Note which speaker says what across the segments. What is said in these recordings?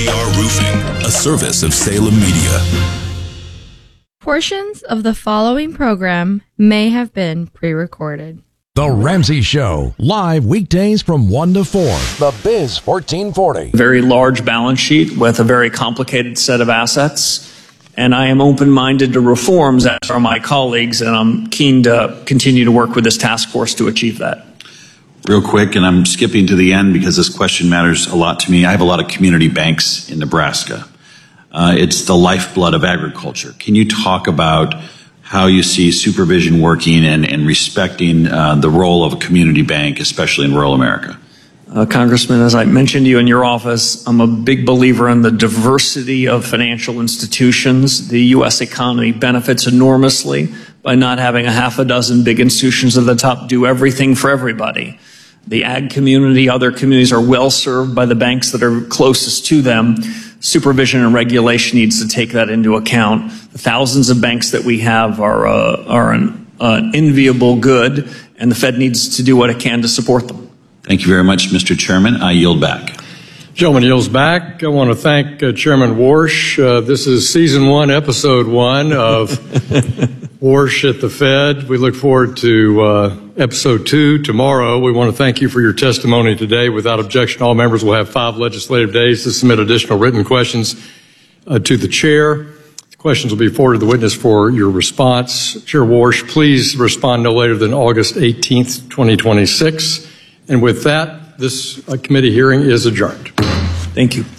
Speaker 1: WTR Roofing, a service of Salem Media.
Speaker 2: Portions of the following program may have been pre-recorded.
Speaker 3: The Ramsey Show, live weekdays from 1 to 4. The Biz 1440.
Speaker 4: Very large balance sheet with a very complicated set of assets. And I am open-minded to reforms, as are my colleagues, and I'm keen to continue to work with this task force to achieve that.
Speaker 5: Real quick, and I'm skipping to the end because this question matters a lot to me. I have a lot of community banks in Nebraska. It's the lifeblood of agriculture. Can you talk about how you see supervision working and respecting the role of a community bank, especially in rural America?
Speaker 4: Congressman, as I mentioned to you in your office, I'm a big believer in the diversity of financial institutions. The U.S. economy benefits enormously by not having a half a dozen big institutions at the top do everything for everybody. The ag community, other communities are well served by the banks that are closest to them. Supervision and regulation needs to take that into account. The thousands of banks that we have are an enviable good, and the Fed needs to do what it can to support them.
Speaker 5: Thank you very much, Mr. Chairman. I yield back.
Speaker 6: Gentleman yields back. I want to thank Chairman Warsh. This is season 1, episode 1 of Warsh at the Fed. We look forward to episode 2 tomorrow. We want to thank you for your testimony today. Without objection, all members will have 5 legislative days to submit additional written questions to the chair. The questions will be forwarded to the witness for your response. Chair Warsh, please respond no later than August 18th, 2026. And with that, this committee hearing is adjourned.
Speaker 4: Thank you.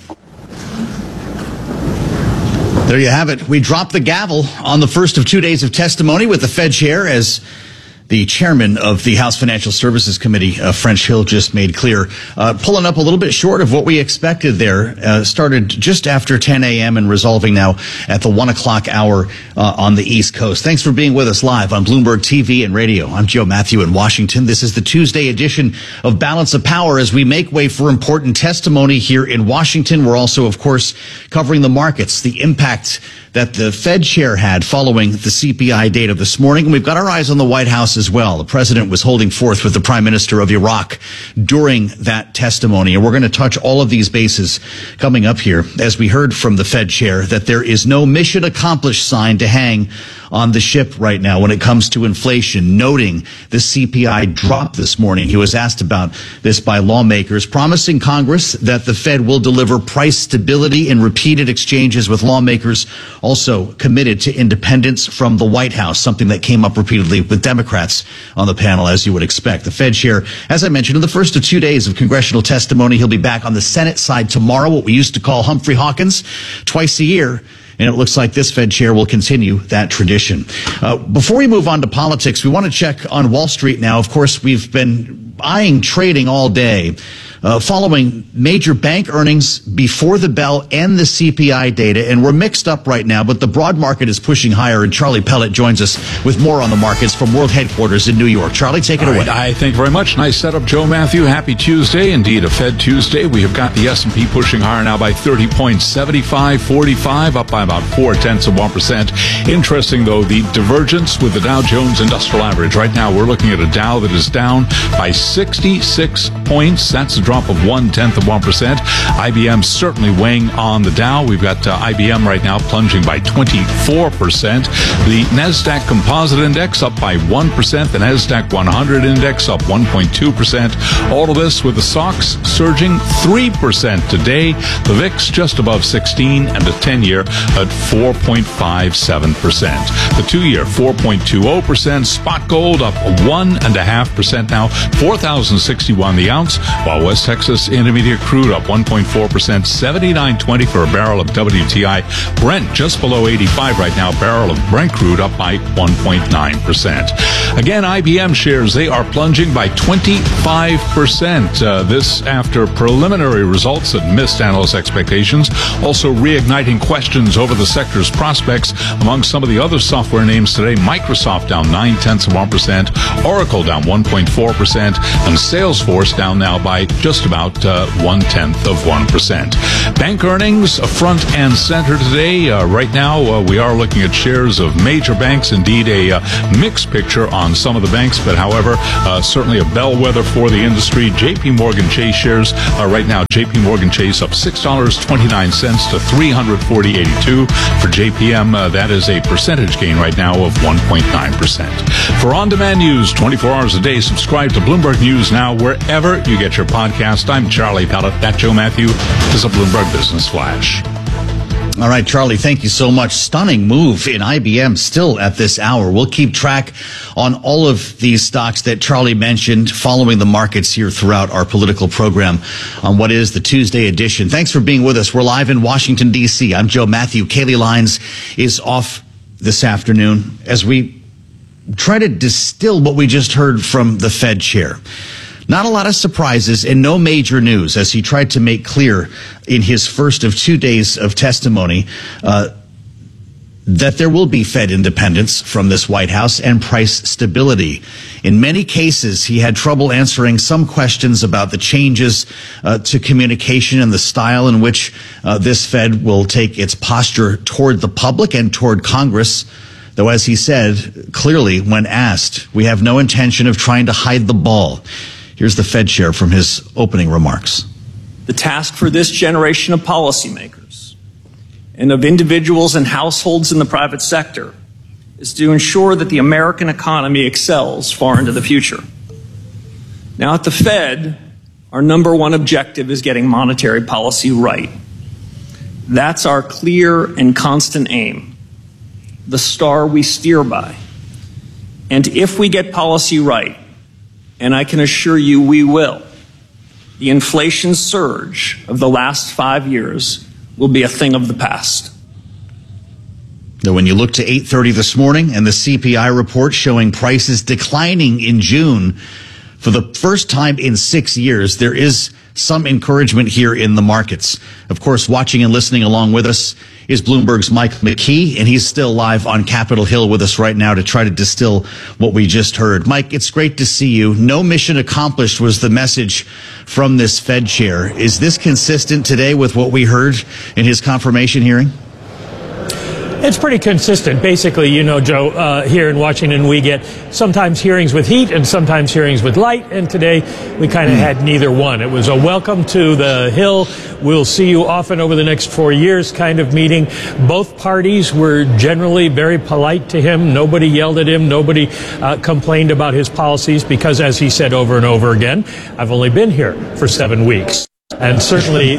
Speaker 7: There you have it. We dropped the gavel on the first of 2 days of testimony with the Fed chair, as the chairman of the House Financial Services Committee, French Hill, just made clear. Pulling up a little bit short of what we expected there. Started just after 10 a.m. and resolving now at the 1 o'clock hour on the East Coast. Thanks for being with us live on Bloomberg TV and radio. I'm Joe Matthew in Washington. This is the Tuesday edition of Balance of Power as we make way for important testimony here in Washington. We're also, of course, covering the markets, the impact that the Fed chair had following the CPI data this morning. And we've got our eyes on the White House as well. The president was holding forth with the prime minister of Iraq during that testimony. And we're going to touch all of these bases coming up here, as we heard from the Fed chair that there is no mission accomplished sign to hang on the ship right now when it comes to inflation, noting the CPI drop this morning. He was asked about this by lawmakers, promising Congress that the Fed will deliver price stability in repeated exchanges with lawmakers, also committed to independence from the White House, something that came up repeatedly with Democrats on the panel, as you would expect. The Fed chair, as I mentioned, in the first of 2 days of congressional testimony, he'll be back on the Senate side tomorrow, what we used to call Humphrey Hawkins, twice a year. And it looks like this Fed chair will continue that tradition. Before we move on to politics, we want to check on Wall Street now. Of course, we've been eyeing trading all day, following major bank earnings before the bell and the CPI data. And we're mixed up right now, but the broad market is pushing higher. And Charlie Pellet joins us with more on the markets from World Headquarters in New York. Charlie, take it away.
Speaker 8: I thank you very much. Nice setup, Joe Matthew. Happy Tuesday. Indeed, a Fed Tuesday. We have got the S&P pushing higher now by 30 points, 75.45, up by about 0.4%. Interesting, though, the divergence with the Dow Jones Industrial Average. Right now, we're looking at a Dow that is down by 66 points. That's a drop of 0.1%. IBM certainly weighing on the Dow. We've got IBM right now plunging by 24%. The NASDAQ Composite Index up by 1%. The NASDAQ 100 Index up 1.2%. All of this with the SOX surging 3% today. The VIX just above 16, and the 10-year at 4.57%. The 2-year 4.20%. Spot gold up 1.5% now, 4,061 the ounce, while West Texas Intermediate crude up 1.4%, $79.20 for a barrel of WTI. Brent just below 85 right now, barrel of Brent crude up by 1.9%. Again, IBM shares, they are plunging by 25%. This after preliminary results that missed analyst expectations, also reigniting questions over the sector's prospects among some of the other software names today. Microsoft down 0.9%, Oracle down 1.4%, and Salesforce down now by just about 0.1%. Bank earnings front and center today. Right now, we are looking at shares of major banks. Indeed, a mixed picture on on some of the banks, but however, certainly a bellwether for the industry. JP Morgan Chase shares right now. JP Morgan Chase up $6.29 to $340.82. For JPM, that is a percentage gain right now of 1.9%. For on-demand news 24 hours a day, subscribe to Bloomberg News Now wherever you get your podcast. I'm Charlie Pellet. That Joe Matthew is a Bloomberg Business Flash.
Speaker 7: All right, Charlie, thank you so much. Stunning move in IBM still at this hour. We'll keep track on all of these stocks that Charlie mentioned following the markets here throughout our political program on what is the Tuesday edition. Thanks for being with us. We're live in Washington, D.C. I'm Joe Matthew. Kaylee Lyons is off this afternoon as we try to distill what we just heard from the Fed chair. Not a lot of surprises and no major news as he tried to make clear in his first of 2 days of testimony that there will be Fed independence from this White House and price stability. In many cases, he had trouble answering some questions about the changes to communication and the style in which this Fed will take its posture toward the public and toward Congress. Though, as he said clearly when asked, we have no intention of trying to hide the ball. Here's the Fed chair from his opening remarks.
Speaker 4: The task for this generation of policymakers and of individuals and households in the private sector is to ensure that the American economy excels far into the future. Now, at the Fed, our number one objective is getting monetary policy right. That's our clear and constant aim, the star we steer by. And if we get policy right, and I can assure you we will, the inflation surge of the last 5 years will be a thing of the past.
Speaker 7: Now, when you look to 8:30 this morning and the CPI report showing prices declining in June for the first time in 6 years, there is some encouragement here in the markets. Of course, watching and listening along with us is Bloomberg's Mike McKee, and he's still live on Capitol Hill with us right now to try to distill what we just heard. Mike, it's great to see you. No mission accomplished was the message from this Fed chair. Is this consistent today with what we heard in his confirmation hearing?
Speaker 9: It's pretty consistent. Basically, you know, Joe, here in Washington, we get sometimes hearings with heat and sometimes hearings with light. And today we kind of had neither one. It was a welcome to the Hill. We'll see you often over the next 4 years kind of meeting. Both parties were generally very polite to him. Nobody yelled at him. Nobody complained about his policies because, as he said over and over again, I've only been here for 7 weeks. And certainly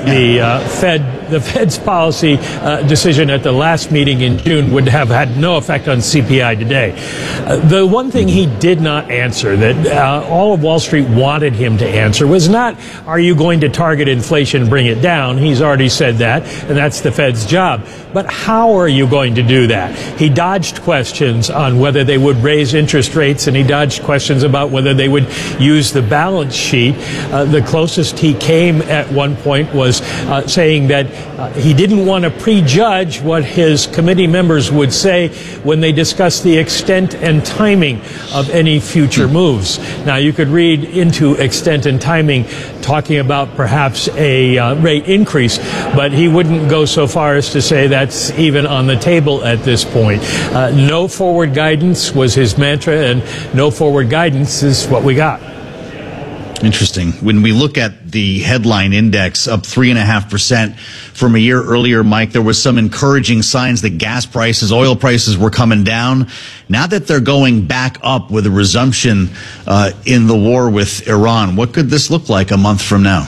Speaker 9: the Fed's policy decision at the last meeting in June would have had no effect on CPI today. The one thing he did not answer that all of Wall Street wanted him to answer was not, are you going to target inflation and bring it down? He's already said that, and that's the Fed's job. But how are you going to do that? He dodged questions on whether they would raise interest rates, and he dodged questions about whether they would use the balance sheet. The closest he came at one point was saying that he didn't want to prejudge what his committee members would say when they discuss the extent and timing of any future moves. Now, you could read into extent and timing talking about perhaps a rate increase, but he wouldn't go so far as to say that's even on the table at this point. No forward guidance was his mantra, and no forward guidance is what we got.
Speaker 7: Interesting. When we look at the headline index up 3.5% from a year earlier, Mike, there was some encouraging signs that gas prices, oil prices were coming down. Now that they're going back up with a resumption in the war with Iran, what could this look like a month from now?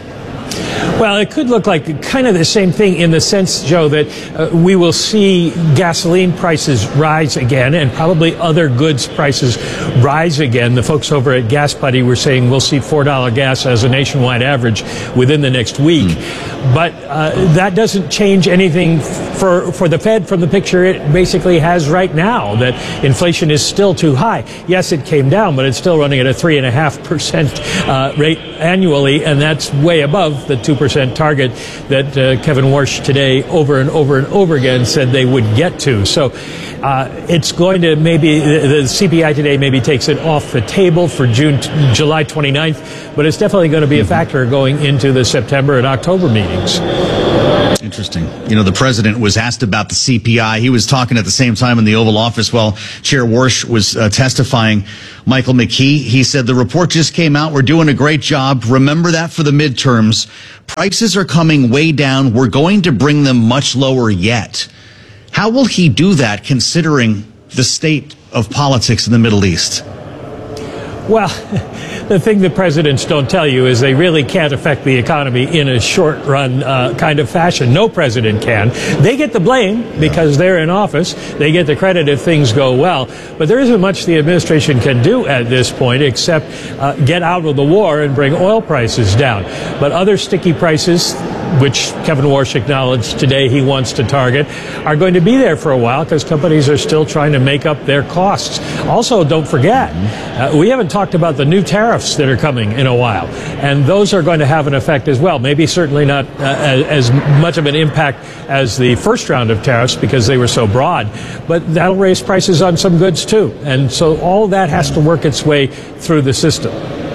Speaker 9: Well, it could look like kind of the same thing in the sense, Joe, that we will see gasoline prices rise again and probably other goods prices rise again. The folks over at Gas Buddy were saying we'll see $4 gas as a nationwide average within the next week. But that doesn't change anything for the Fed from the picture it basically has right now, that inflation is still too high. Yes, it came down, but it's still running at a 3.5% rate annually, and that's way above the 2% target that Kevin Warsh today over and over again said they would get to. So it's going to maybe, the CPI today maybe takes it off the table for July 29th, but it's definitely going to be a factor going into the September and October meetings.
Speaker 7: Interesting. You know, the president was asked about the CPI. He was talking at the same time in the Oval Office while Chair Warsh was testifying. Michael McKee, he said, the report just came out. We're doing a great job. Remember that for the midterms. Prices are coming way down. We're going to bring them much lower yet. How will he do that considering the state of politics in the Middle East?
Speaker 9: Well, the thing that presidents don't tell you is they really can't affect the economy in a short-run kind of fashion. No president can. They get the blame because they're in office. They get the credit if things go well. But there isn't much the administration can do at this point except get out of the war and bring oil prices down. But other sticky prices, which Kevin Warsh acknowledged today he wants to target, are going to be there for a while because companies are still trying to make up their costs. Also, don't forget, we haven't talked about the new tariffs that are coming in a while, and those are going to have an effect as well. Maybe certainly not as much of an impact as the first round of tariffs because they were so broad, but that'll raise prices on some goods too. And so all that has to work its way through the system.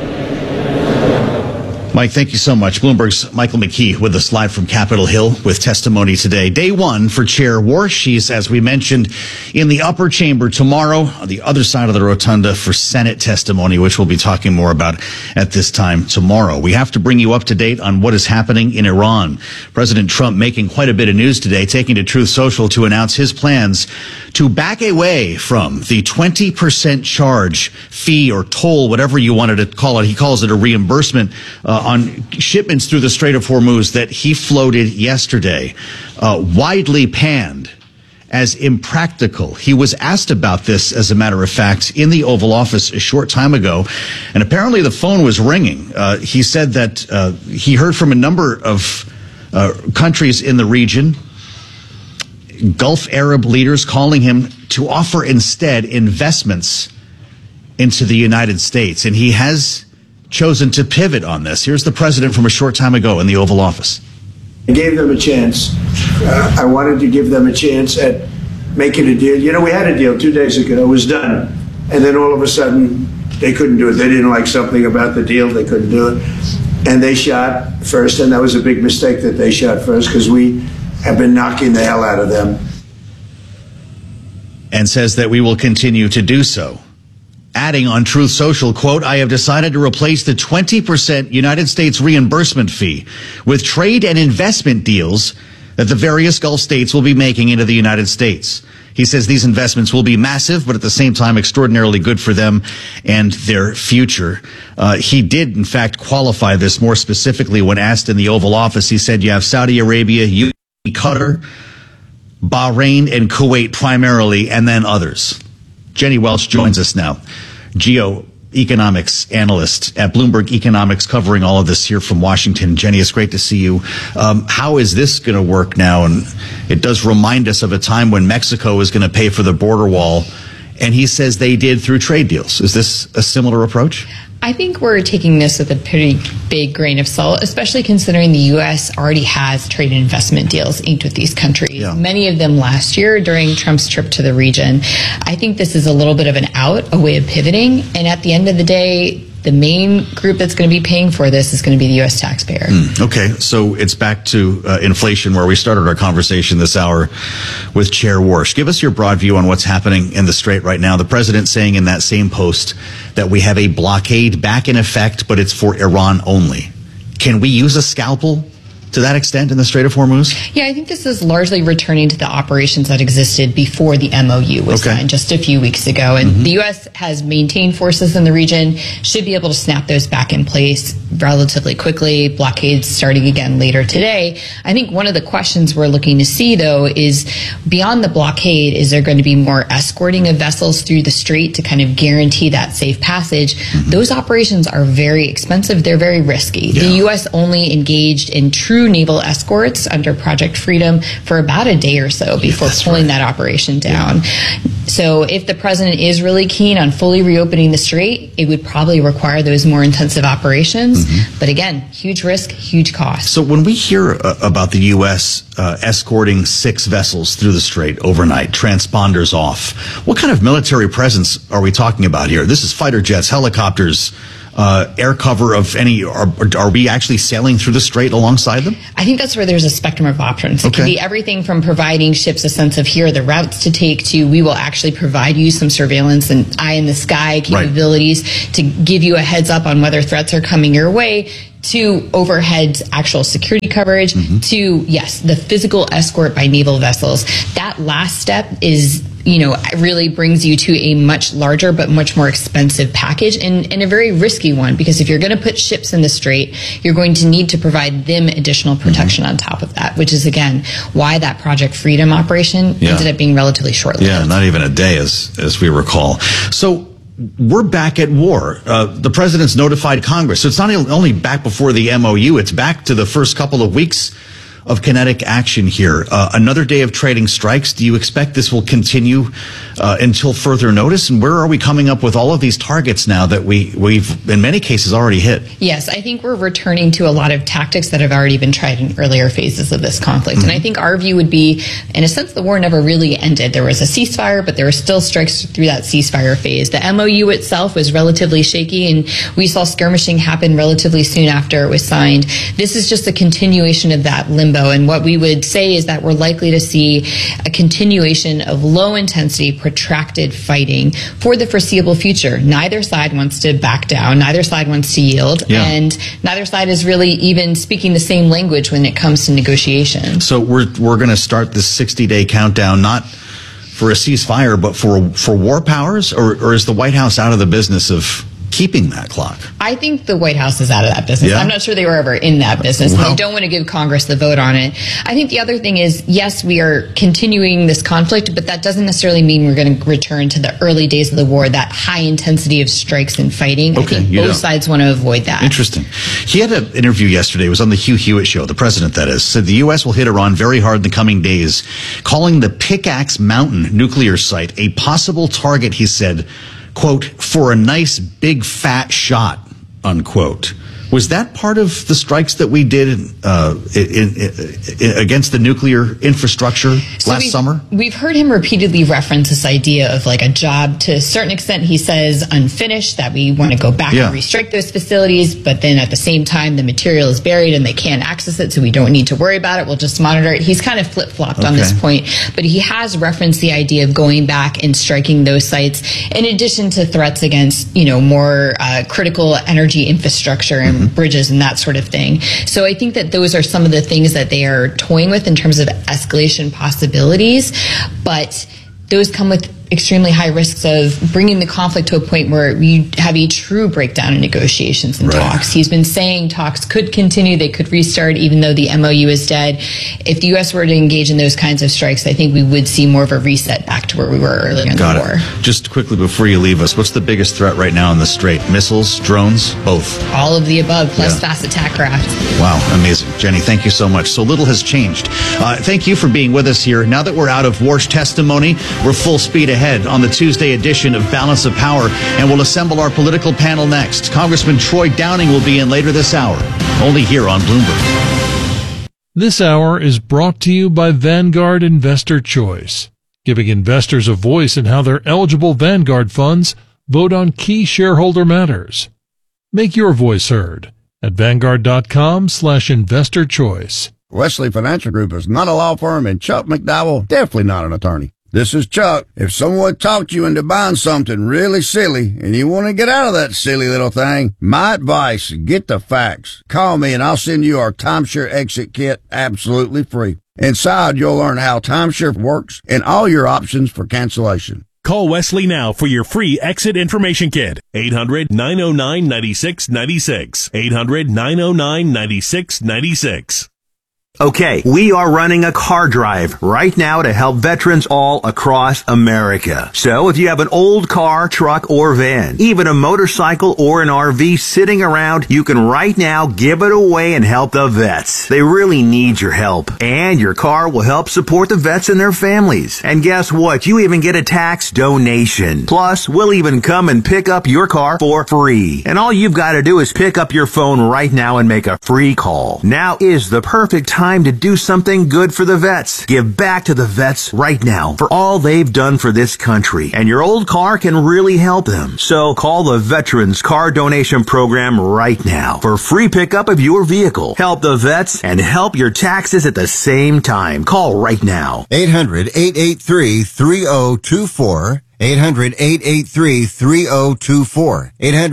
Speaker 7: Mike, thank you so much. Bloomberg's Michael McKee with us live from Capitol Hill with testimony today. Day one for Chair Warsh. She's, as we mentioned, in the upper chamber tomorrow on the other side of the rotunda for Senate testimony, which we'll be talking more about at this time tomorrow. We have to bring you up to date on what is happening in Iran. President Trump making quite a bit of news today, taking to Truth Social to announce his plans to back away from the 20% charge, fee, or toll, whatever you wanted to call it. He calls it a reimbursement on shipments through the Strait of Hormuz that he floated yesterday, widely panned as impractical. He was asked about this, as a matter of fact, in the Oval Office a short time ago, and apparently the phone was ringing. He said that he heard from a number of countries in the region, Gulf Arab leaders, calling him to offer instead investments into the United States, and he has chosen to pivot on this. Here's the president from a short time ago in the Oval Office.
Speaker 10: I gave them a chance. I wanted to give them a chance at making a deal. You know, we had a deal 2 days ago. It was done. And then all of a sudden, they couldn't do it. They didn't like something about the deal. They couldn't do it. And they shot first, and that was a big mistake that they shot first because we have been knocking the hell out of them.
Speaker 7: And says that we will continue to do so. Adding on Truth Social, quote, I have decided to replace the 20% United States reimbursement fee with trade and investment deals that the various Gulf states will be making into the United States. He says these investments will be massive, but at the same time extraordinarily good for them and their future. He did, in fact, qualify this more specifically when asked in the Oval Office. He said you have Saudi Arabia, UAE, Qatar, Bahrain, and Kuwait primarily, and then others. Jenny Welch joins us now, geoeconomics analyst at Bloomberg Economics, covering all of this here from Washington. Jenny, it's great to see you. How is this going to work now? And it does remind us of a time when Mexico was going to pay for the border wall, and he says they did through trade deals. Is this a similar approach?
Speaker 11: I think we're taking this with a pretty big grain of salt, especially considering the U.S. already has trade and investment deals inked with these countries, many of them last year during Trump's trip to the region. I think this is a little bit of an out, a way of pivoting, and at the end of the day, the main group that's going to be paying for this is going to be the U.S. taxpayer.
Speaker 7: Okay, so it's back to inflation, where we started our conversation this hour with Chair Warsh. Give us your broad view on what's happening in the Strait right now. The president saying in that same post that we have a blockade back in effect, but it's for Iran only. Can we use a scalpel to that extent in the Strait of Hormuz?
Speaker 11: Yeah, I think this is largely returning to the operations that existed before the MOU was signed just a few weeks ago. And the U.S. has maintained forces in the region, should be able to snap those back in place relatively quickly. Blockades starting again later today. I think one of the questions we're looking to see, though, is beyond the blockade, is there going to be more escorting of vessels through the strait to kind of guarantee that safe passage? Those operations are very expensive. They're very risky. The U.S. only engaged in true naval escorts under Project Freedom for about a day or so before pulling that operation down. So if the president is really keen on fully reopening the strait, it would probably require those more intensive operations. But again, huge risk, huge cost.
Speaker 7: So when we hear about the U.S. Escorting 6 vessels through the strait overnight, transponders off, what kind of military presence are we talking about here? This is fighter jets, helicopters, air cover of any? Are we actually sailing through the strait alongside them?
Speaker 11: I think that's where there's a spectrum of options. It can be everything from providing ships a sense of here are the routes to take to we will actually provide you some surveillance and eye in the sky capabilities to give you a heads up on whether threats are coming your way, to overhead actual security coverage, to, yes, the physical escort by naval vessels. That last step is, really brings you to a much larger but much more expensive package and a very risky one, because if you're going to put ships in the strait, you're going to need to provide them additional protection on top of that, which is, again, why that Project Freedom operation ended up being relatively short-lived.
Speaker 7: Yeah, not even a day, as we recall. So we're back at war. The president's notified Congress. So it's not only back before the MOU, it's back to the first couple of weeks of kinetic action here. Another day of trading strikes. Do you expect this will continue until further notice? And where are we coming up with all of these targets now that we've in many cases already hit?
Speaker 11: Yes, I think we're returning to a lot of tactics that have already been tried in earlier phases of this conflict. And I think our view would be, in a sense, the war never really ended. There was a ceasefire, but there were still strikes through that ceasefire phase. The MOU itself was relatively shaky, and we saw skirmishing happen relatively soon after it was signed. This is just a continuation of that limbo. And what we would say is that we're likely to see a continuation of low-intensity, protracted fighting for the foreseeable future. Neither side wants to back down. Neither side wants to yield. And neither side is really even speaking the same language when it comes to negotiation.
Speaker 7: So we're going to start this 60-day countdown, not for a ceasefire, but for war powers? Or is the White House out of the business of keeping that clock?
Speaker 11: I think the White House is out of that business. I'm not sure they were ever in that business. They don't want to give Congress the vote on it. I think the other thing is, yes, we are continuing this conflict, but that doesn't necessarily mean we're going to return to the early days of the war, that high intensity of strikes and fighting. I think both sides want to avoid that.
Speaker 7: Interesting. He had an interview yesterday. It was on the Hugh Hewitt show, the president, that is, said the U.S. will hit Iran very hard in the coming days, calling the Pickaxe Mountain nuclear site a possible target, he said, quote, for a nice big fat shot, unquote. Was that part of the strikes that we did against the nuclear infrastructure last summer?
Speaker 11: We've heard him repeatedly reference this idea of like a job. To a certain extent, he says unfinished, that we want to go back and restrict those facilities, but then at the same time, the material is buried and they can't access it, so we don't need to worry about it. We'll just monitor it. He's kind of flip-flopped on this point, but he has referenced the idea of going back and striking those sites, in addition to threats against, more critical energy infrastructure and bridges and that sort of thing. So I think that those are some of the things that they are toying with in terms of escalation possibilities, but those come with extremely high risks of bringing the conflict to a point where you have a true breakdown in negotiations and talks. He's been saying talks could continue, they could restart even though the MOU is dead. If the U.S. were to engage in those kinds of strikes, I think we would see more of a reset back to where we were earlier in the war.
Speaker 7: Just quickly before you leave us, what's the biggest threat right now in the Strait? Missiles, drones, both?
Speaker 11: All of the above, plus fast attack craft.
Speaker 7: Wow, amazing. Jenny, thank you so much. So little has changed. Thank you for being with us here. Now that we're out of Warsh testimony, we're full speed ahead on the Tuesday edition of Balance of Power, and we'll assemble our political panel next. Congressman Troy Downing will be in later this hour, only here on Bloomberg.
Speaker 12: This hour is brought to you by Vanguard Investor Choice, giving investors a voice in how their eligible Vanguard funds vote on key shareholder matters. Make your voice heard at Vanguard.com/investor choice.
Speaker 13: Wesley Financial Group is not a law firm, and Chuck McDowell definitely not an attorney. This is Chuck. If someone talked you into buying something really silly and you want to get out of that silly little thing, my advice, get the facts. Call me and I'll send you our timeshare exit kit absolutely free. Inside, you'll learn how timeshare works and all your options for cancellation.
Speaker 1: Call Wesley now for your free exit information kit. 800-909-9696. 800-909-9696.
Speaker 14: Okay, we are running a car drive right now to help veterans all across America. So if you have an old car, truck, or van, even a motorcycle or an RV sitting around, you can right now give it away and help the vets. They really need your help. And your car will help support the vets and their families. And guess what? You even get a tax donation. Plus, we'll even come and pick up your car for free. And all you've got to do is pick up your phone right now and make a free call. Now is the perfect time time to do something good for the vets. Give back to the vets right now for all they've done for this country. And your old car can really help them. So call the Veterans Car Donation Program right now for free pickup of your vehicle. Help the vets and help your taxes at the same time. Call right now.
Speaker 15: 800-883-3024. 800-883-3024.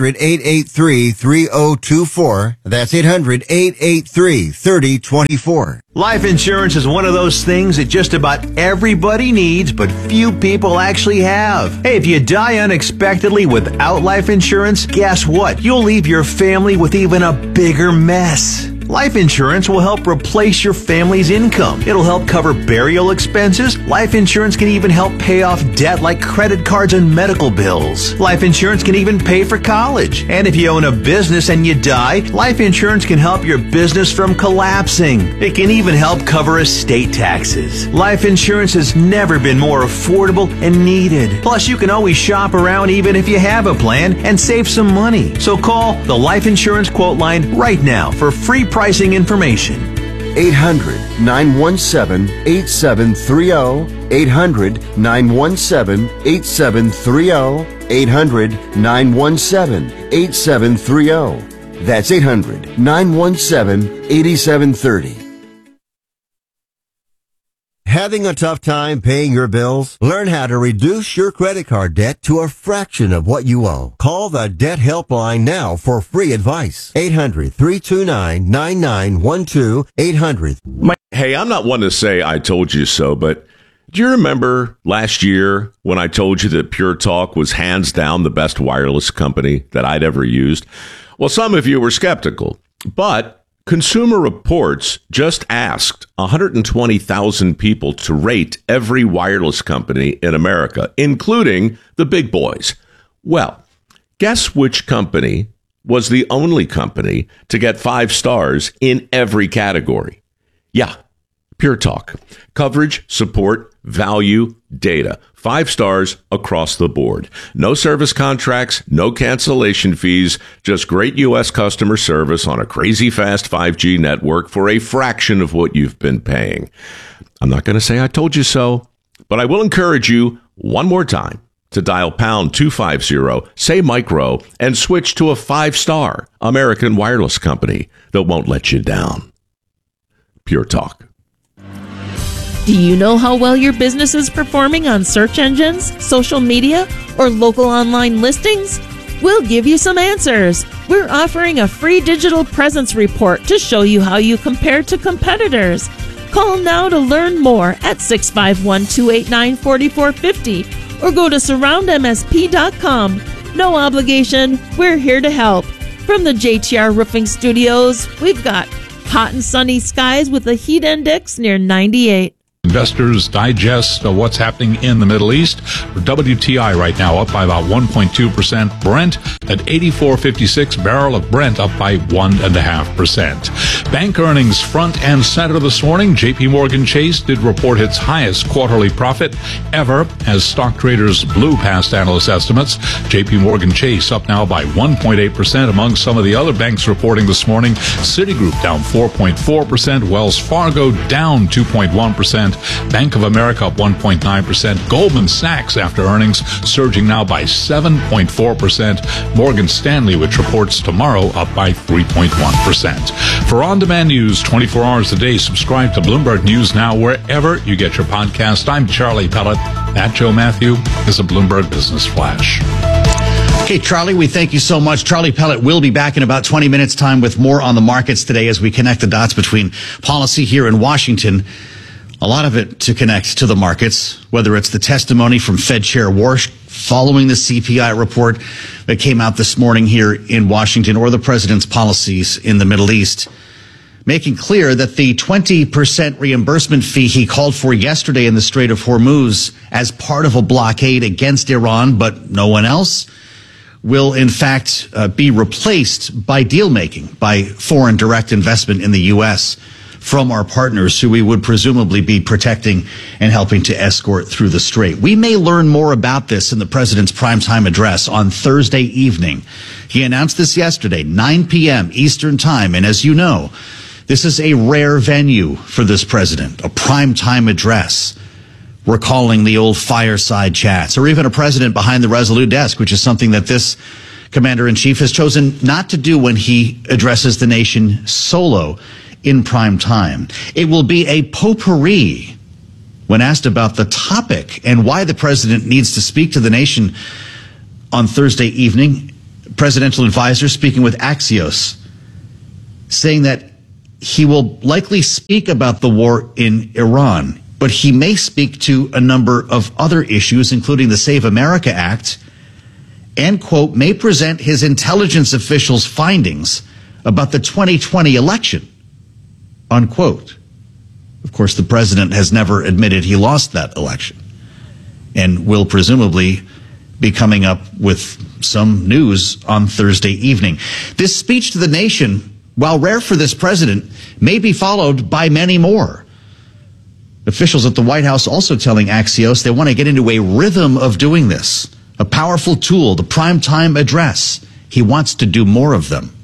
Speaker 15: 800-883-3024. That's 800-883-3024.
Speaker 14: Life insurance is one of those things that just about everybody needs, but few people actually have. Hey, if you die unexpectedly without life insurance, guess what? You'll leave your family with even a bigger mess. Life insurance will help replace your family's income. It'll help cover burial expenses. Life insurance can even help pay off debt like credit cards and medical bills. Life insurance can even pay for college. And if you own a business and you die, life insurance can help your business from collapsing. It can even help cover estate taxes. Life insurance has never been more affordable and needed. Plus, you can always shop around even if you have a plan and save some money. So call the Life Insurance Quote Line right now for free pricing information.
Speaker 15: 800-917-8730. 800-917-8730. 800-917-8730. That's 800-917-8730. Having a tough time paying your bills? Learn how to reduce your credit card debt to a fraction of what you owe. Call the Debt Helpline now for free advice. 800-329-9912. 800.
Speaker 16: Hey, I'm not one to say I told you so, but do you remember last year when I told you that Pure Talk was hands down the best wireless company that I'd ever used? Well, some of you were skeptical, but Consumer Reports just asked 120,000 people to rate every wireless company in America, including the big boys. Well, guess which company was the only company to get 5 stars in every category? Yeah, Pure Talk. Coverage, support, value, data. 5 stars across the board. No service contracts, no cancellation fees, just great U.S. customer service on a crazy fast 5G network for a fraction of what you've been paying. I'm not going to say I told you so, but I will encourage you one more time to dial pound 250, say micro, and switch to a 5-star American wireless company that won't let you down. Pure Talk.
Speaker 17: Do you know how well your business is performing on search engines, social media, or local online listings? We'll give you some answers. We're offering a free digital presence report to show you how you compare to competitors. Call now to learn more at 651-289-4450 or go to surroundmsp.com. No obligation. We're here to help. From the JTR Roofing Studios, we've got hot and sunny skies with a heat index near 98.
Speaker 8: Investors Digest of what's happening in the Middle East. For WTI right now up by about 1.2%. Brent at 84.56. Barrel of Brent up by 1.5%. Bank earnings front and center this morning. JP Morgan Chase did report its highest quarterly profit ever as stock traders blew past analyst estimates. JP Morgan Chase up now by 1.8% among some of the other banks reporting this morning. Citigroup down 4.4%. Wells Fargo down 2.1%. Bank of America up 1.9%. Goldman Sachs after earnings surging now by 7.4%. Morgan Stanley, which reports tomorrow, up by 3.1%. For on-demand news 24 hours a day, subscribe to Bloomberg News Now wherever you get your podcast. I'm Charlie Pellet. That Joe Matthew is a Bloomberg Business Flash.
Speaker 7: Okay, Charlie, we thank you so much. Charlie Pellet will be back in about 20 minutes' time with more on the markets today as we connect the dots between policy here in Washington. A lot of it to connect to the markets, whether it's the testimony from Fed Chair Warsh following the CPI report that came out this morning here in Washington, or the president's policies in the Middle East, making clear that the 20% reimbursement fee he called for yesterday in the Strait of Hormuz as part of a blockade against Iran, but no one else, will in fact be replaced by deal making, by foreign direct investment in the U.S. from our partners who we would presumably be protecting and helping to escort through the strait. We may learn more about this in the president's primetime address on Thursday evening. He announced this yesterday, 9 p.m. Eastern Time. And as you know, This is a rare venue for this president, a primetime address, recalling the old fireside chats, or even a president behind the Resolute desk, which is something that this commander-in-chief has chosen not to do when he addresses the nation solo in prime time. It will be a potpourri when asked about the topic and why the president needs to speak to the nation on Thursday evening. Presidential advisor speaking with Axios, saying that he will likely speak about the war in Iran, but he may speak to a number of other issues, including the Save America Act, and, quote, may present his intelligence officials' findings about the 2020 election, unquote. Of course, the president has never admitted he lost that election and will presumably be coming up with some news on Thursday evening. This speech to the nation, while rare for this president, may be followed by many more. Officials at the White House also telling Axios they want to get into a rhythm of doing this. A powerful tool, the primetime address. He wants to do more of them.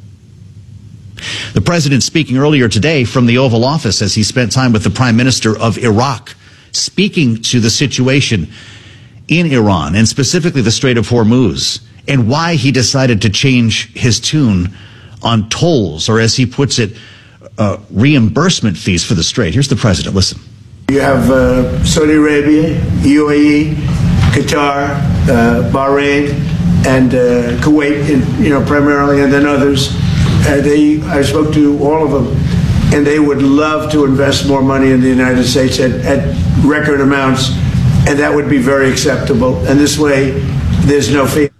Speaker 7: The president speaking earlier today from the Oval Office as he spent time with the Prime Minister of Iraq, speaking to the situation in Iran and specifically the Strait of Hormuz and why he decided to change his tune on tolls, or as he puts it, reimbursement fees for the strait. Here's the president. Listen.
Speaker 10: You have Saudi Arabia, UAE, Qatar, Bahrain, and Kuwait, primarily, and then others. I spoke to all of them, and they would love to invest more money in the United States at record amounts, and that would be very acceptable. And this way, there's no fee.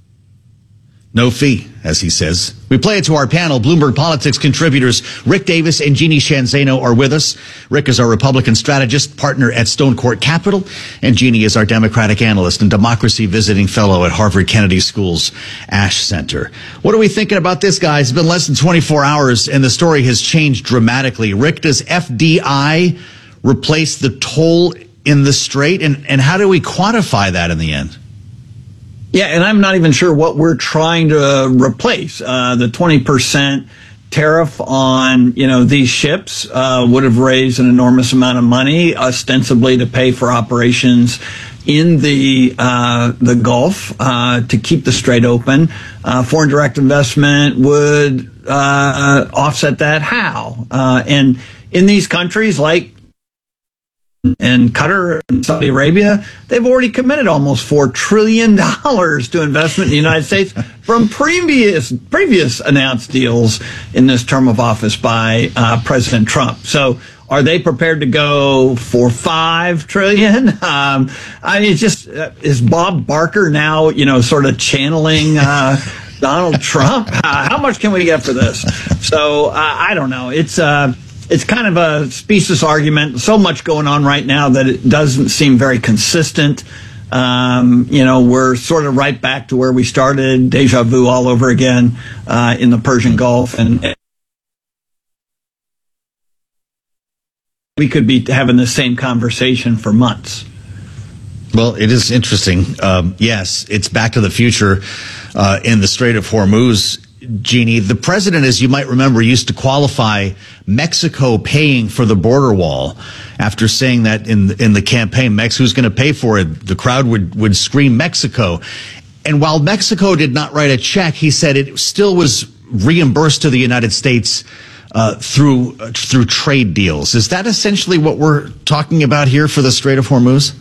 Speaker 7: No fee, as he says. We play it to our panel. Bloomberg Politics contributors Rick Davis and Jeannie Shanzano are with us. Rick is our Republican strategist, partner at Stone Court Capital, and Jeannie is our Democratic analyst and democracy visiting fellow at Harvard Kennedy School's Ash Center. What are we thinking about this, guys? It's been less than 24 hours, and the story has changed dramatically. Rick, does FDI replace the toll in the strait, and how do we quantify that in the end?
Speaker 18: Yeah, and I'm not even sure what we're trying to replace. The 20% tariff on, these ships would have raised an enormous amount of money, ostensibly to pay for operations in the Gulf to keep the strait open. Foreign direct investment would offset that. How? And in these countries like and Qatar and Saudi Arabia, they've already committed almost $4 trillion to investment in the United States from previous announced deals in this term of office by President Trump. So are they prepared to go for $5 trillion? It's just, is Bob Barker now, sort of channeling Donald Trump? How much can we get for this? So I don't know. It's kind of a specious argument. So much going on right now that it doesn't seem very consistent. We're sort of right back to where we started, deja vu all over again in the Persian Gulf. And we could be having the same conversation for months.
Speaker 7: Well, it is interesting. Yes, it's back to the future in the Strait of Hormuz. Jeannie, the president, as you might remember, used to qualify Mexico paying for the border wall after saying that in the campaign, who's going to pay for it? The crowd would scream Mexico. And while Mexico did not write a check, he said it still was reimbursed to the United States through trade deals. Is that essentially what we're talking about here for the Strait of Hormuz?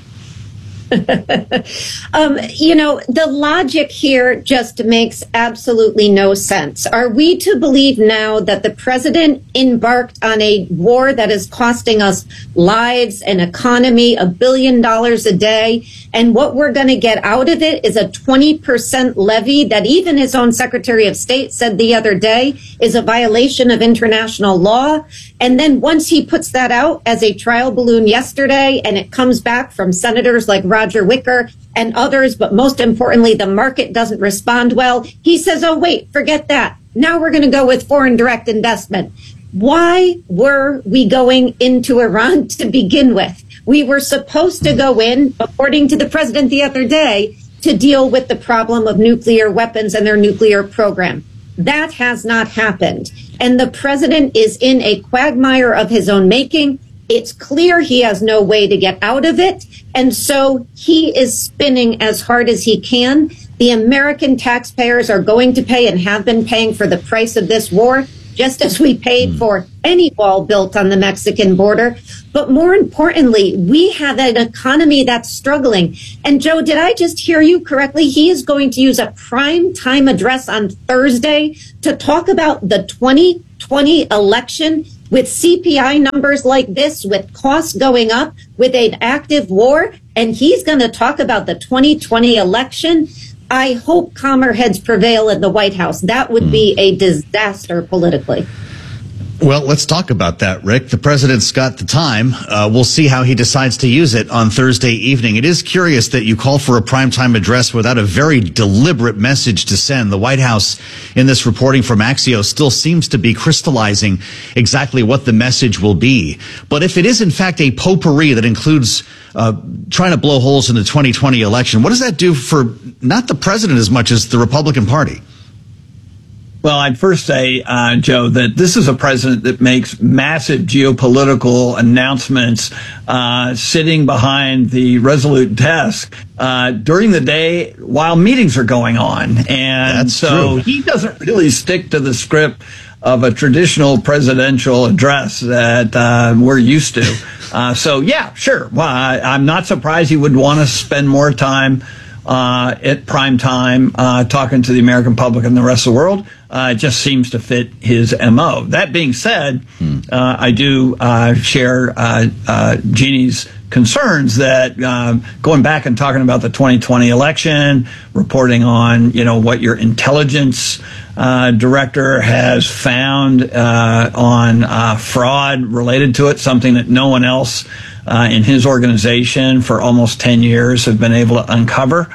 Speaker 19: The logic here just makes absolutely no sense. Are we to believe now that the president embarked on a war that is costing us lives and economy $1 billion a day, and what we're going to get out of it is a 20% levy that even his own Secretary of State said the other day is a violation of international law? And then once he puts that out as a trial balloon yesterday, and it comes back from senators like Roger Wicker and others, but most importantly, the market doesn't respond well, he says, oh, wait, forget that. Now we're going to go with foreign direct investment. Why were we going into Iran to begin with? We were supposed to go in, according to the president the other day, to deal with the problem of nuclear weapons and their nuclear program. That has not happened. And the president is in a quagmire of his own making. It's clear he has no way to get out of it. And so he is spinning as hard as he can. The American taxpayers are going to pay and have been paying for the price of this war, just as we paid for any wall built on the Mexican border. But more importantly, we have an economy that's struggling. And Joe, did I just hear you correctly? He is going to use a prime time address on Thursday to talk about the 2020 election with CPI numbers like this, with costs going up, with an active war. And he's going to talk about the 2020 election. I hope calmer heads prevail in the White House. That would be a disaster politically.
Speaker 7: Well, let's talk about that, Rick. The president's got the time. We'll see how he decides to use it on Thursday evening. It is curious that you call for a primetime address without a very deliberate message to send. The White House, in this reporting from Axios, still seems to be crystallizing exactly what the message will be. But if it is, in fact, a potpourri that includes trying to blow holes in the 2020 election, what does that do for not the president as much as the Republican Party?
Speaker 18: Well, I'd first say, Joe, that this is a president that makes massive geopolitical announcements sitting behind the Resolute desk during the day while meetings are going on. And
Speaker 7: That's
Speaker 18: so
Speaker 7: true.
Speaker 18: he doesn't really stick to the script of a traditional presidential address that we're used to. So, yeah, sure. Well, I'm not surprised he would want to spend more time at prime time talking to the American public and the rest of the world. It just seems to fit his MO. That being said, I do share Jeannie's concerns that going back and talking about the 2020 election, reporting on, what your intelligence director has found on fraud related to it, something that no one else in his organization for almost 10 years have been able to uncover,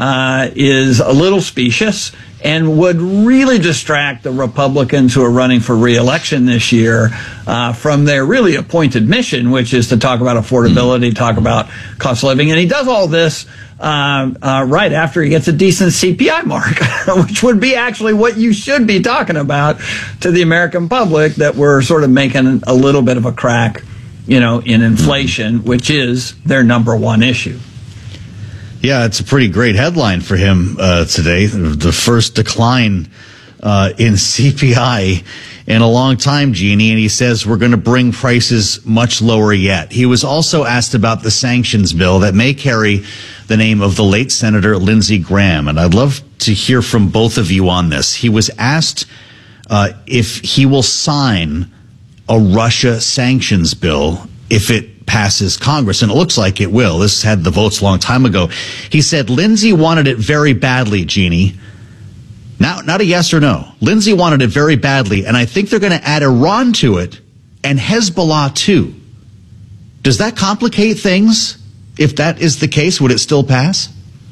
Speaker 18: is a little specious and would really distract the Republicans who are running for re-election this year from their really appointed mission, which is to talk about affordability, talk about cost of living. And he does all this right after he gets a decent CPI mark, which would be actually what you should be talking about to the American public, that we're sort of making a little bit of a crack, in inflation, which is their number one issue.
Speaker 7: Yeah, it's a pretty great headline for him today. The first decline in CPI in a long time, Jeannie, and he says we're going to bring prices much lower yet. He was also asked about the sanctions bill that may carry the name of the late Senator Lindsey Graham, and I'd love to hear from both of you on this. He was asked if he will sign a Russia sanctions bill if it passes Congress, and it looks like it will. This had the votes a long time ago. He said Lindsey wanted it very badly, Jeannie. Now, not a yes or no. Lindsey wanted it very badly, and I think they're going to add Iran to it and Hezbollah too. Does that complicate things? If that is the case, would it still pass?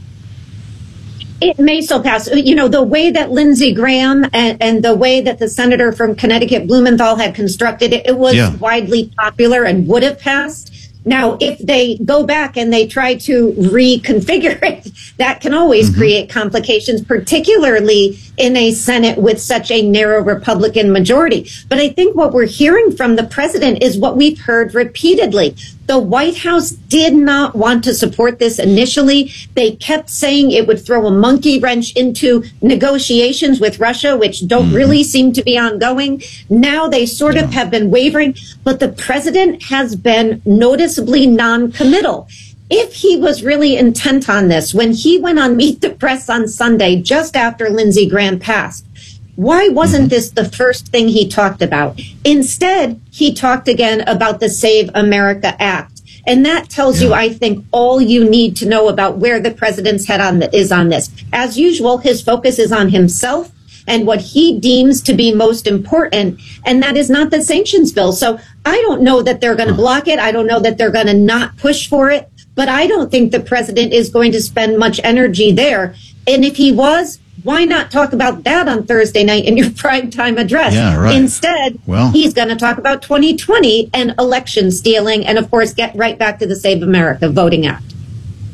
Speaker 19: It may still pass. The way that Lindsey Graham and the way that the senator from Connecticut, Blumenthal, had constructed it, it was widely popular and would have passed. Now, if they go back and they try to reconfigure it, that can always create complications, particularly in a Senate with such a narrow Republican majority. But I think what we're hearing from the president is what we've heard repeatedly. The White House did not want to support this initially. They kept saying it would throw a monkey wrench into negotiations with Russia, which don't really seem to be ongoing. Now they sort of have been wavering, but the president has been noticeably non-committal. If he was really intent on this, when he went on Meet the Press on Sunday, just after Lindsey Graham passed, why wasn't this the first thing he talked about? Instead, he talked again about the Save America Act. And that tells you, I think, all you need to know about where the president's head is on this. As usual, his focus is on himself and what he deems to be most important, and that is not the sanctions bill. So I don't know that they're going to block it. I don't know that they're going to not push for it. But I don't think the president is going to spend much energy there. And if he was, why not talk about that on Thursday night in your primetime address?
Speaker 7: Yeah, right.
Speaker 19: Instead, he's going to talk about 2020 and election stealing and, of course, get right back to the Save America Voting Act.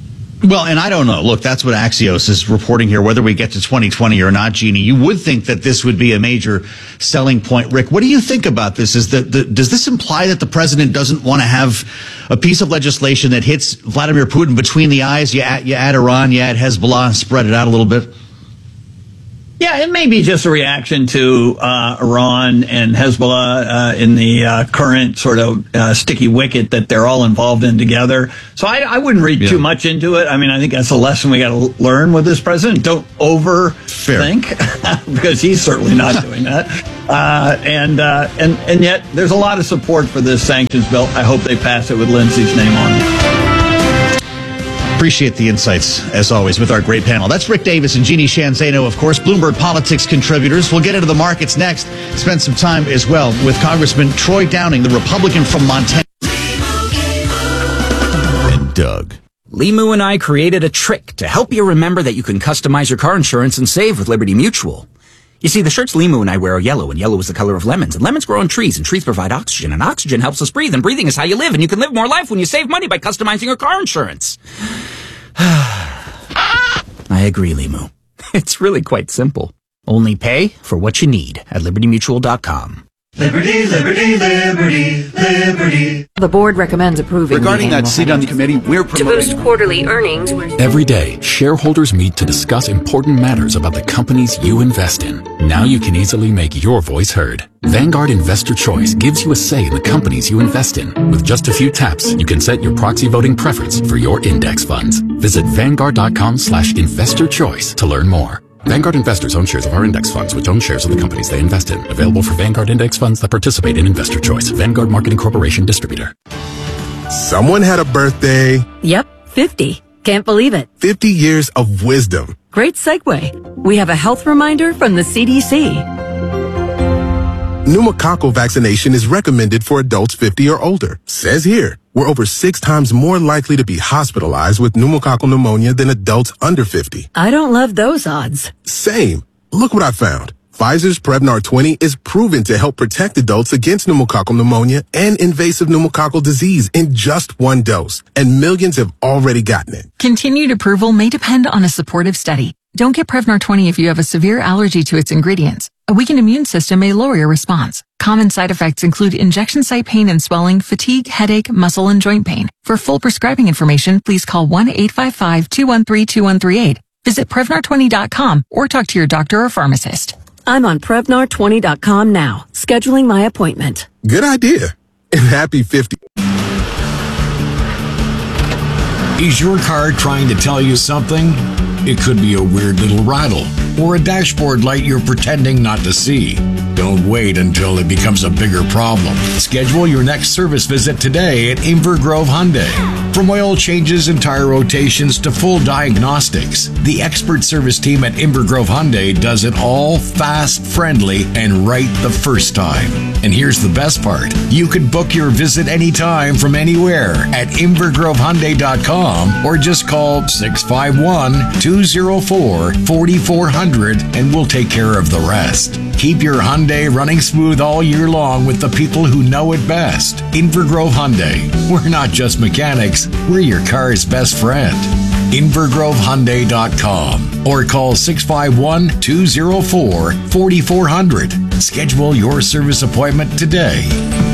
Speaker 7: Well, and I don't know. Look, that's what Axios is reporting here, whether we get to 2020 or not, Jeannie. You would think that this would be a major selling point. Rick, what do you think about this? Does this imply that the president doesn't want to have a piece of legislation that hits Vladimir Putin between the eyes? You add Iran, you add Hezbollah, spread it out a little bit?
Speaker 18: Yeah, it may be just a reaction to Iran and Hezbollah in the current sort of sticky wicket that they're all involved in together. So I wouldn't read too much into it. I mean, I think that's a lesson we got to learn with this president. Don't overthink, because he's certainly not doing that. And yet there's a lot of support for this sanctions bill. I hope they pass it with Lindsey's name on it.
Speaker 7: Appreciate the insights, as always, with our great panel. That's Rick Davis and Jeannie Shanzano, of course, Bloomberg Politics contributors. We'll get into the markets next. Spend some time as well with Congressman Troy Downing, the Republican from Montana.
Speaker 20: And Doug. Limu and I created a trick to help you remember that you can customize your car insurance and save with Liberty Mutual. You see, the shirts Limu and I wear are yellow, and yellow is the color of lemons, and lemons grow on trees, and trees provide oxygen, and oxygen helps us breathe, and breathing is how you live, and you can live more life when you save money by customizing your car insurance. I agree, Limu. It's really quite simple. Only pay for what you need at LibertyMutual.com.
Speaker 21: Liberty, liberty, liberty, liberty.
Speaker 22: The board recommends approving.
Speaker 23: Regarding that seat on the committee, we're promoting.
Speaker 22: To boost quarterly earnings.
Speaker 24: Every day, shareholders meet to discuss important matters about the companies you invest in. Now you can easily make your voice heard. Vanguard Investor Choice gives you a say in the companies you invest in. With just a few taps, you can set your proxy voting preference for your index funds. Visit Vanguard.com/investorchoice to learn more. Vanguard investors own shares of our index funds, which own shares of the companies they invest in. Available for Vanguard index funds that participate in Investor Choice. Vanguard Marketing Corporation distributor.
Speaker 25: Someone had a birthday.
Speaker 22: Yep, 50. Can't believe it.
Speaker 25: 50 years of wisdom.
Speaker 22: Great segue. We have a health reminder from the CDC.
Speaker 25: Pneumococcal vaccination is recommended for adults 50 or older. Says here, we're over 6 times more likely to be hospitalized with pneumococcal pneumonia than adults under 50.
Speaker 22: I don't love those odds.
Speaker 25: Same. Look what I found. Pfizer's Prevnar 20 is proven to help protect adults against pneumococcal pneumonia and invasive pneumococcal disease in just 1 dose. And millions have already gotten it.
Speaker 26: Continued approval may depend on a supportive study. Don't get Prevnar 20 if you have a severe allergy to its ingredients. A weakened immune system may lower your response. Common side effects include injection site pain and swelling, fatigue, headache, muscle, and joint pain. For full prescribing information, please call 1-855-213-2138. Visit Prevnar20.com or talk to your doctor or pharmacist.
Speaker 22: I'm on Prevnar20.com now, scheduling my appointment.
Speaker 25: Good idea. And happy 50.
Speaker 3: Is your car trying to tell you something? It could be a weird little rattle or a dashboard light you're pretending not to see. Don't wait until it becomes a bigger problem. Schedule your next service visit today at Inver Grove Hyundai. From oil changes and tire rotations to full diagnostics, the expert service team at Inver Grove Hyundai does it all fast, friendly, and right the first time. And here's the best part. You can book your visit anytime from anywhere at InvergroveHyundai.com or just call 651-204-4400 and we'll take care of the rest. Keep your Hyundai running smooth all year long with the people who know it best. Inver Grove Hyundai. We're not just mechanics, we're your car's best friend. InvergroveHyundai.com or call 651-204-4400. Schedule your service appointment today.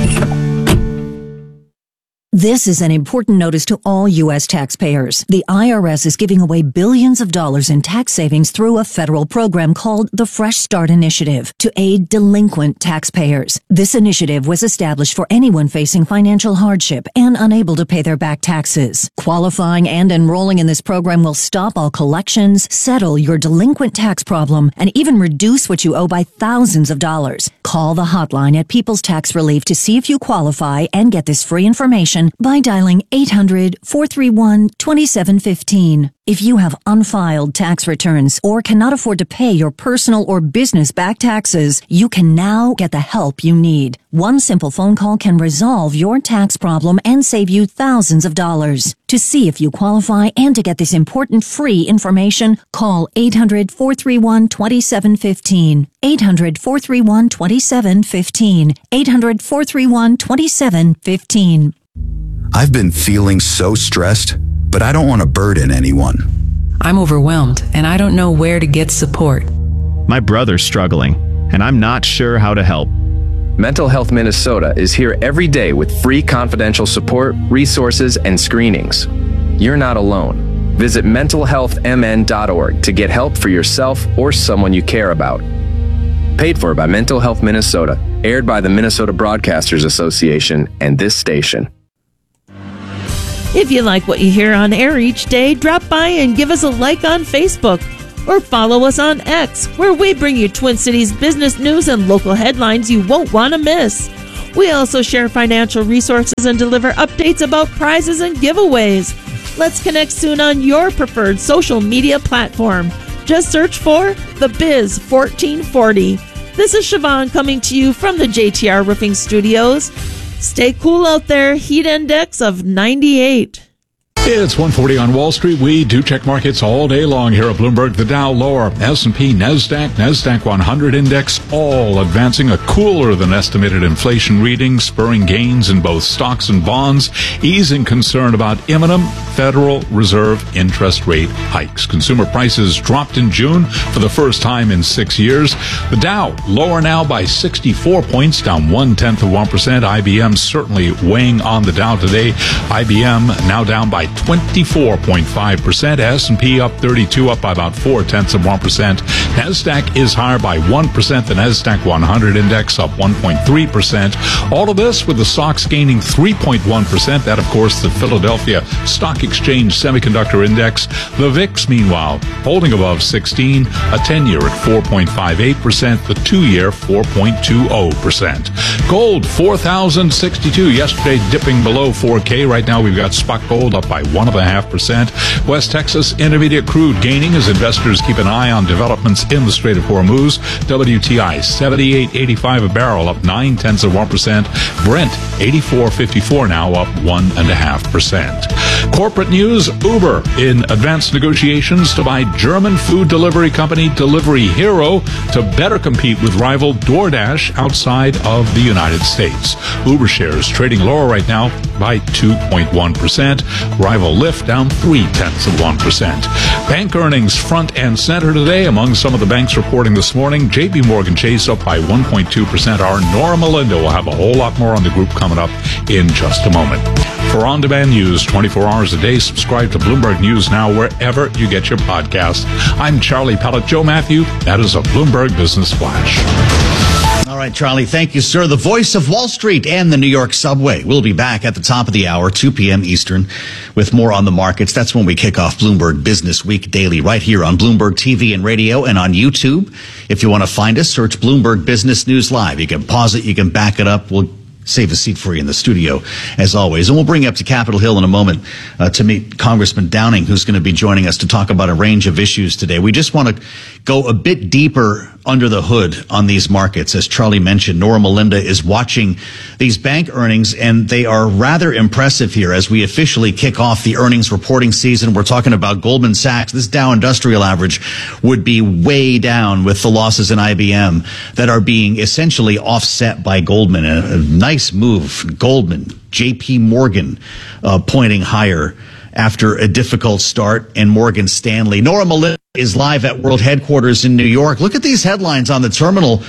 Speaker 27: This is an important notice to all U.S. taxpayers. The IRS is giving away billions of dollars in tax savings through a federal program called the Fresh Start Initiative to aid delinquent taxpayers. This initiative was established for anyone facing financial hardship and unable to pay their back taxes. Qualifying and enrolling in this program will stop all collections, settle your delinquent tax problem, and even reduce what you owe by thousands of dollars. Call the hotline at People's Tax Relief to see if you qualify and get this free information by dialing 800-431-2715. If you have unfiled tax returns or cannot afford to pay your personal or business back taxes, you can now get the help you need. One simple phone call can resolve your tax problem and save you thousands of dollars. To see if you qualify and to get this important free information, call 800-431-2715. 800-431-2715. 800-431-2715.
Speaker 28: I've been feeling so stressed.
Speaker 2: but I don't want to burden anyone.
Speaker 4: I'm overwhelmed, and I don't know where to get support.
Speaker 5: My brother's struggling, and I'm not sure how to help.
Speaker 6: Mental Health Minnesota is here every day with free confidential support, resources, and screenings. You're not alone. Visit mentalhealthmn.org to get help for yourself or someone you care about. Paid for by Mental Health Minnesota, aired by the Minnesota Broadcasters Association and this station.
Speaker 17: If you like what you hear on air each day, drop by and give us a like on Facebook or follow us on X, where we bring you Twin Cities business news and local headlines you won't want to miss. We also share financial resources and deliver updates about prizes and giveaways. Let's connect soon on your preferred social media platform. Just search for The Biz 1440. This is Siobhan coming to you from the JTR Roofing Studios. Stay cool out there. Heat index of 98.
Speaker 8: It's 1:40 on Wall Street. We do check markets all day long here at Bloomberg. The Dow lower, S&P, NASDAQ 100 index, all advancing. A cooler than estimated inflation reading, spurring gains in both stocks and bonds, easing concern about imminent Federal Reserve interest rate hikes. Consumer prices dropped in June for the first time in 6 years. The Dow lower now by 64 points, down 0.1%. IBM certainly weighing on the Dow today. IBM now down by 24.5%. S&P up 32, up by about 0.4%. NASDAQ is higher by 1%. The NASDAQ 100 index up 1.3%. All of this with the stocks gaining 3.1%. That, of course, the Philadelphia Stock Exchange Semiconductor Index. The VIX, meanwhile, holding above 16, a 10-year at 4.58%, the 2-year 4.20%. Gold, 4,062. Yesterday dipping below 4K. Right now we've got spot gold up by 1.5%. West Texas Intermediate crude gaining as investors keep an eye on developments in the Strait of Hormuz. WTI 78.85 a barrel, up 0.9%. Brent 84.54 now, up 1.5%. Corporate news: Uber in advanced negotiations to buy German food delivery company Delivery Hero to better compete with rival DoorDash outside of the United States. Uber shares trading lower right now by 2.1%. Rival Lyft down 0.3%. Bank earnings front and center today among some of the banks reporting this morning. JP Morgan Chase up by 1.2%. Our Nora Melinda will have a whole lot more on the group coming up in just a moment. For on-demand news 24 hours a day, subscribe to Bloomberg News Now wherever you get your podcasts. I'm Charlie Pellet. Joe Matthew, that is a Bloomberg Business Flash.
Speaker 7: All right, Charlie, thank you, sir. The voice of Wall Street and the New York subway. We'll be back at the top of the hour, 2 p.m. Eastern, with more on the markets. That's when we kick off Bloomberg Business Week daily, right here on Bloomberg TV and radio and on YouTube. If you want to find us, search Bloomberg Business News Live. You can pause it, you can back it up. We'll save a seat for you in the studio, as always. And we'll bring you up to Capitol Hill in a moment to meet Congressman Downing, who's going to be joining us to talk about a range of issues today. We just want to go a bit deeper under the hood on these markets. As Charlie mentioned, Nora Melinda is watching these bank earnings, and they are rather impressive here as we officially kick off the earnings reporting season. We're talking about Goldman Sachs. This Dow Industrial Average would be way down with the losses in IBM that are being essentially offset by Goldman. A nice move. Goldman, JP Morgan pointing higher after a difficult start, and Morgan Stanley. Nora Melinda is live at World Headquarters in New York. Look at these headlines on the terminal.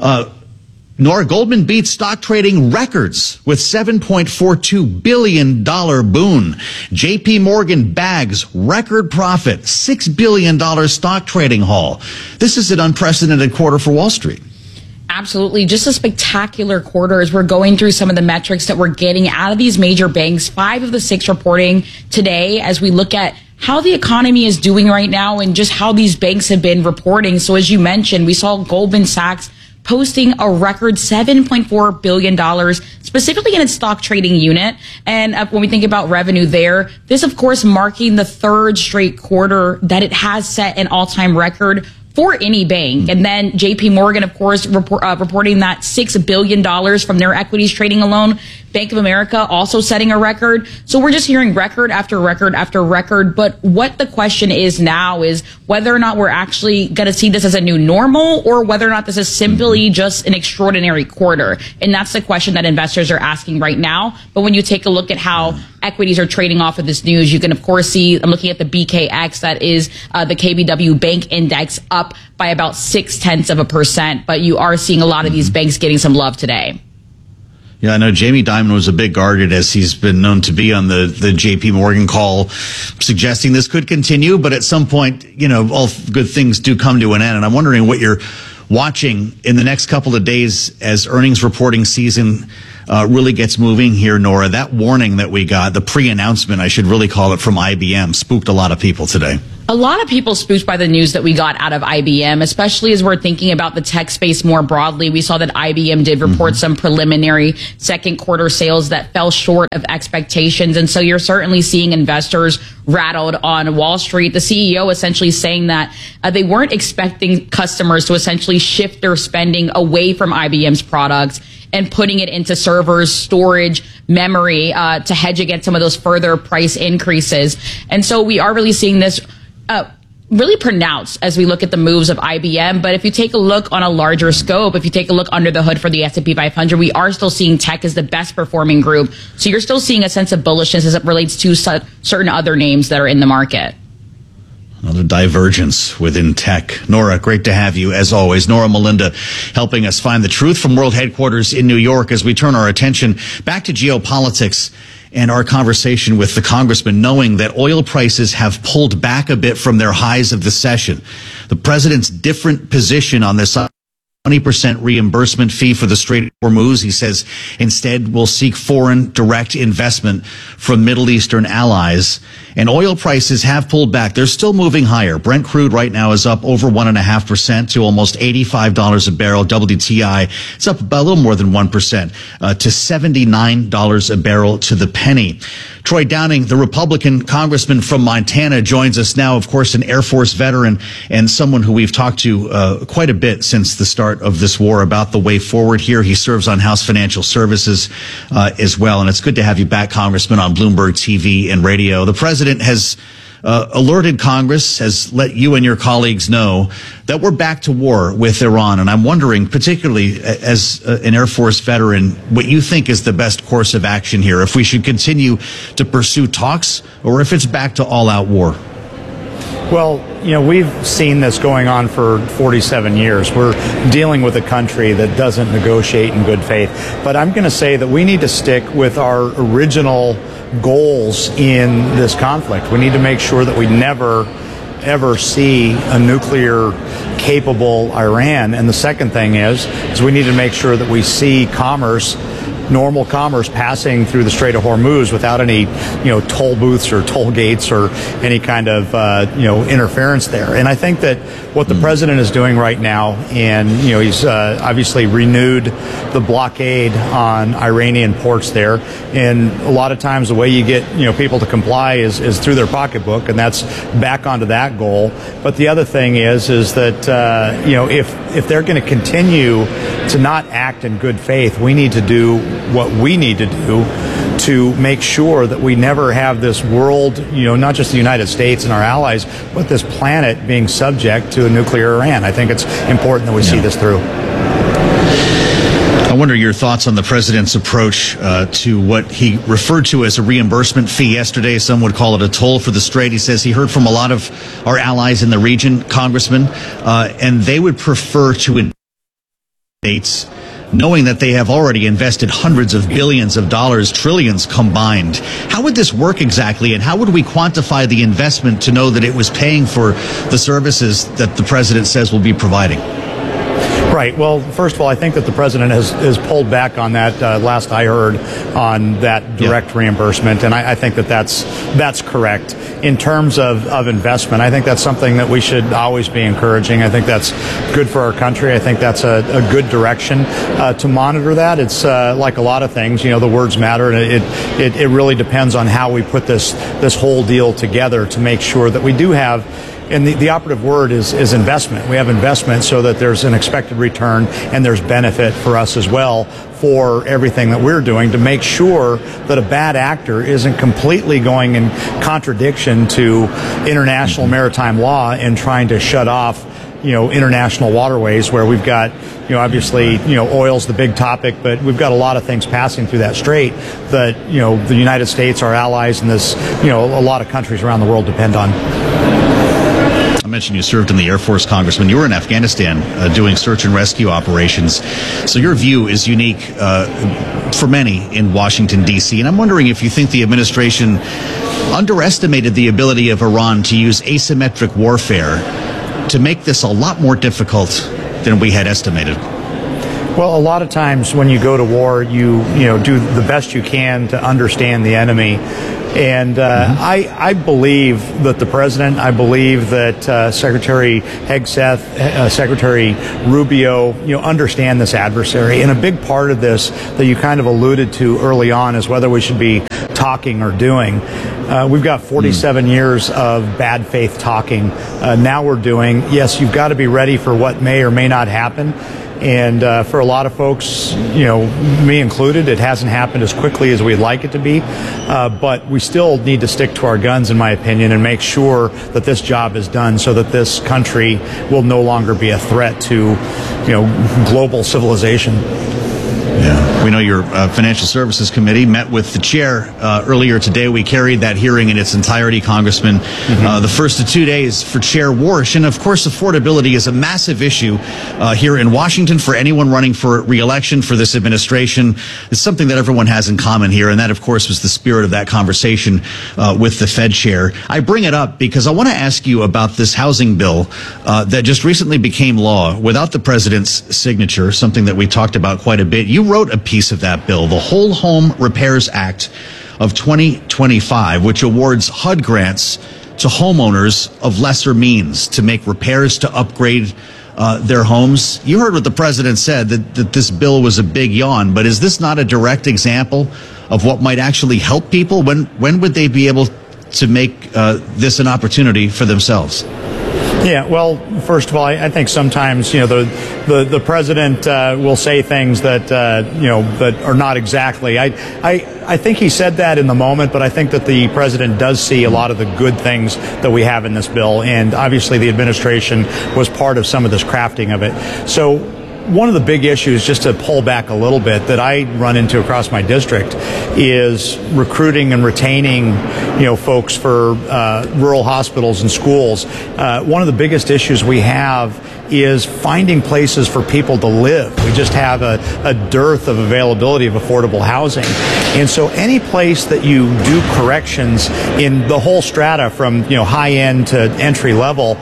Speaker 7: Nora, Goldman beats stock trading records with $7.42 billion boon. JP Morgan bags record profit, $6 billion stock trading haul. This is an unprecedented quarter for Wall Street.
Speaker 9: Absolutely. Just a spectacular quarter as we're going through some of the metrics that we're getting out of these major banks. 5 of the 6 reporting today as we look at how the economy is doing right now and just how these banks have been reporting. So as you mentioned, we saw Goldman Sachs posting a record $7.4 billion, specifically in its stock trading unit. And when we think about revenue there, this, of course, marking the 3rd straight quarter that it has set an all-time record for any bank. And then JP Morgan, of course, reporting that $6 billion from their equities trading alone, Bank of America also setting a record. So we're just hearing record after record after record. But what the question is now is whether or not we're actually going to see this as a new normal or whether or not this is simply just an extraordinary quarter. And that's the question that investors are asking right now. But when you take a look at how equities are trading off of this news, you can, of course, see, I'm looking at the BKX, that is the KBW Bank Index, up by about 0.6%. But you are seeing a lot of these banks getting some love today.
Speaker 7: Yeah, I know Jamie Dimon was a bit guarded, as he's been known to be on the JP Morgan call, suggesting this could continue. But at some point, all good things do come to an end. And I'm wondering what you're watching in the next couple of days as earnings reporting season really gets moving here, Nora. That warning that we got, the pre-announcement, I should really call it, from IBM, spooked a lot of people today.
Speaker 9: A lot of people spooked by the news that we got out of IBM, especially as we're thinking about the tech space more broadly. We saw that IBM did report some preliminary second quarter sales that fell short of expectations. And so you're certainly seeing investors rattled on Wall Street. The CEO essentially saying that they weren't expecting customers to essentially shift their spending away from IBM's products and putting it into servers, storage, memory, to hedge against some of those further price increases. And so we are really seeing this really pronounced as we look at the moves of IBM. But if you take a look on a larger scope, if you take a look under the hood for the S&P 500, we are still seeing tech as the best performing group. So you're still seeing a sense of bullishness as it relates to certain other names that are in the market.
Speaker 7: Another divergence within tech. Nora, great to have you, as always. Nora Melinda helping us find the truth from world headquarters in New York as we turn our attention back to geopolitics and our conversation with the congressman, knowing that oil prices have pulled back a bit from their highs of the session. The president's different position on this 20% reimbursement fee for the Strait of Hormuz. He says instead we'll seek foreign direct investment from Middle Eastern allies. And oil prices have pulled back. They're still moving higher. Brent crude right now is up over 1.5% to almost $85 a barrel. WTI is up about a little more than 1% to $79 a barrel to the penny. Troy Downing, the Republican congressman from Montana, joins us now, of course, an Air Force veteran and someone who we've talked to quite a bit since the start of this war about the way forward here. He serves on House Financial Services as well. And it's good to have you back, Congressman, on Bloomberg TV and radio. The president has alerted Congress, has let you and your colleagues know that we're back to war with Iran. And I'm wondering, particularly as an Air Force veteran, what you think is the best course of action here, if we should continue to pursue talks or if it's back to all-out war.
Speaker 1: Well, we've seen this going on for 47 years. We're dealing with a country that doesn't negotiate in good faith. But I'm going to say that we need to stick with our original goals in this conflict. We need to make sure that we never, ever see a nuclear capable Iran. And the second thing is we need to make sure that we see normal commerce passing through the Strait of Hormuz without any, toll booths or toll gates or any kind of, interference there. And I think that what the president is doing right now, and, he's obviously renewed the blockade on Iranian ports there. And a lot of times the way you get, people to comply is through their pocketbook, and that's back onto that goal. But the other thing is that, if they're going to continue to not act in good faith, we need to do what we need to do to make sure that we never have this world, not just the United States and our allies, but this planet being subject to a nuclear Iran. I think it's important that we see this through.
Speaker 7: I wonder your thoughts on the president's approach to what he referred to as a reimbursement fee yesterday. Some would call it a toll for the Strait. He says he heard from a lot of our allies in the region, Congressman, and they would prefer to states, knowing that they have already invested hundreds of billions of dollars, trillions combined. How would this work exactly, and how would we quantify the investment to know that it was paying for the services that the president says will be providing?
Speaker 1: Right. Well, first of all, I think that the president has pulled back on that. Last I heard on that direct reimbursement, and I think that that's correct. In terms of investment, I think that's something that we should always be encouraging. I think that's good for our country. I think that's a good direction to monitor that. It's like a lot of things, the words matter, and it really depends on how we put this whole deal together to make sure that we do have. And the operative word is investment. We have investment so that there's an expected return and there's benefit for us as well for everything that we're doing to make sure that a bad actor isn't completely going in contradiction to international maritime law and trying to shut off, international waterways where we've got, obviously, oil's the big topic, but we've got a lot of things passing through that strait that, the United States, our allies, and this, a lot of countries around the world depend on.
Speaker 7: I mentioned you served in the Air Force, Congressman. You were in Afghanistan doing search and rescue operations. So your view is unique for many in Washington, D.C. And I'm wondering if you think the administration underestimated the ability of Iran to use asymmetric warfare to make this a lot more difficult than we had estimated.
Speaker 1: Well, a lot of times when you go to war, you do the best you can to understand the enemy. And I believe that the president, I believe that Secretary Hegseth, Secretary Rubio, understand this adversary. And a big part of this that you kind of alluded to early on is whether we should be talking or doing. We've got 47 years of bad faith talking. Now we're doing. Yes, you've got to be ready for what may or may not happen. And for a lot of folks, me included, it hasn't happened as quickly as we'd like it to be. But we still need to stick to our guns, in my opinion, and make sure that this job is done so that this country will no longer be a threat to, global civilization.
Speaker 7: Yeah, we know your Financial Services Committee met with the chair earlier today. We carried that hearing in its entirety, Congressman. The first of 2 days for Chair Warsh. And, of course, affordability is a massive issue here in Washington for anyone running for re-election for this administration. It's something that everyone has in common here. And that, of course, was the spirit of that conversation with the Fed chair. I bring it up because I want to ask you about this housing bill that just recently became law without the president's signature, something that we talked about quite a bit. You wrote a piece of that bill, the Whole Home Repairs Act of 2025, which awards HUD grants to homeowners of lesser means to make repairs to upgrade their homes. You heard what the president said, that this bill was a big yawn, but is this not a direct example of what might actually help people? When would they be able to make this an opportunity for themselves?
Speaker 1: Yeah, well, first of all, I think sometimes, the president will say things that, that are not exactly. I think he said that in the moment, but I think that the president does see a lot of the good things that we have in this bill. And obviously the administration was part of some of this crafting of it. So one of the big issues, just to pull back a little bit, that I run into across my district is recruiting and retaining, folks for rural hospitals and schools. One of the biggest issues we have is finding places for people to live. We just have a dearth of availability of affordable housing. And so any place that you do corrections in the whole strata from, high end to entry level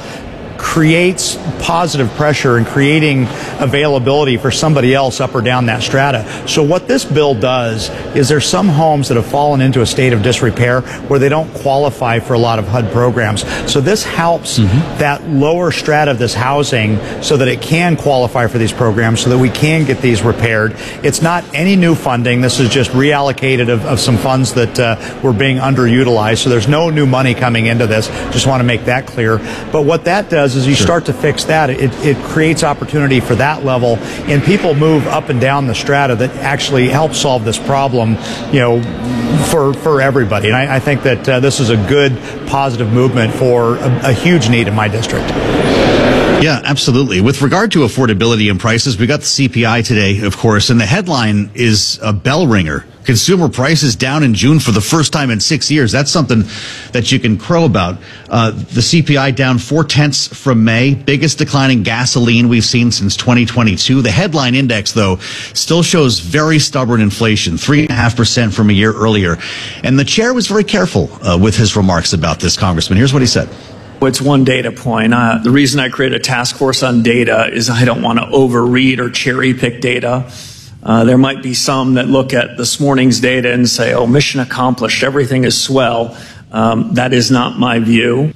Speaker 1: creates positive pressure and creating availability for somebody else up or down that strata. So what this bill does is there's some homes that have fallen into a state of disrepair where they don't qualify for a lot of HUD programs. So this helps that lower strata of this housing so that it can qualify for these programs so that we can get these repaired. It's not any new funding. This is just reallocated of some funds that were being underutilized. So there's no new money coming into this. Just want to make that clear. But what that does is you start to fix that. It creates opportunity for that level, and people move up and down the strata that actually help solve this problem, for everybody. And I think that this is a good, positive movement for a huge need in my district.
Speaker 7: Yeah, absolutely. With regard to affordability and prices, we got the CPI today, of course, and the headline is a bell ringer. Consumer prices down in June for the first time in 6 years. That's something that you can crow about. The CPI down 0.4 from May, biggest decline in gasoline we've seen since 2022. The headline index, though, still shows very stubborn inflation, 3.5% from a year earlier. And the chair was very careful with his remarks about this, Congressman. Here's what he said.
Speaker 18: It's one data point. The reason I created a task force on data is I don't want to overread or cherry pick data. There might be some that look at this morning's data and say, oh, mission accomplished, everything is swell. That is not my view.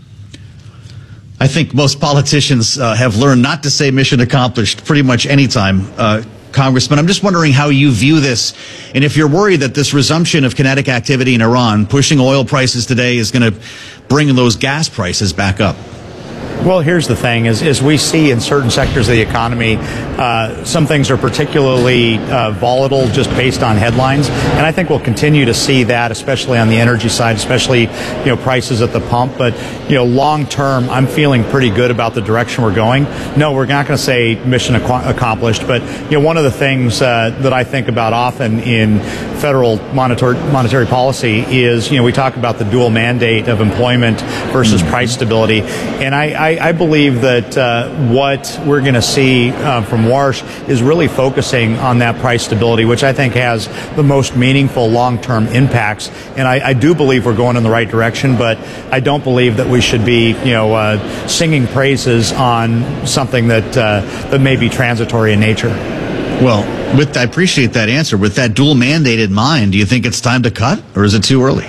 Speaker 7: I think most politicians have learned not to say mission accomplished pretty much any time, Congressman. I'm just wondering how you view this, and if you're worried that this resumption of kinetic activity in Iran, pushing oil prices today, is going to bring those gas prices back up.
Speaker 1: Well, here's the thing: is we see in certain sectors of the economy, some things are particularly volatile just based on headlines, and I think we'll continue to see that, especially on the energy side, especially prices at the pump. But long term, I'm feeling pretty good about the direction we're going. No, we're not going to say mission accomplished, but one of the things that I think about often in federal monetary policy is we talk about the dual mandate of employment versus price stability, and I believe that what we're going to see from Warsh is really focusing on that price stability, which I think has the most meaningful long-term impacts. And I do believe we're going in the right direction, but I don't believe that we should be singing praises on something that may be transitory in nature.
Speaker 7: Well, I appreciate that answer. With that dual mandate in mind, do you think it's time to cut, or is it too early?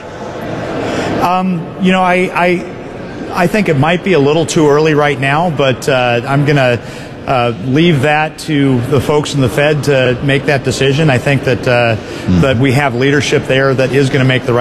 Speaker 1: I think it might be a little too early right now, but I'm going to leave that to the folks in the Fed to make that decision. I think that that we have leadership there that is going to make the right